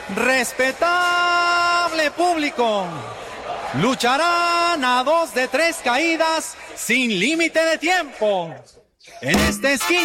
Respetable público, lucharán a 2 de 3 caídas sin límite de tiempo. En esta esquina